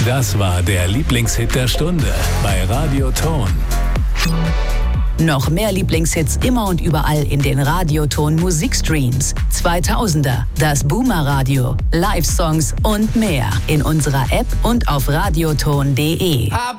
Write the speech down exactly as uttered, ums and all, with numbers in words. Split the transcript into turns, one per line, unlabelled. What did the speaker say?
Das war der Lieblingshit der Stunde bei Radioton.
Noch mehr Lieblingshits immer und überall in den Radioton Musikstreams. zweitausender, das Boomer Radio, Live-Songs und mehr in unserer App und auf radioton punkt de.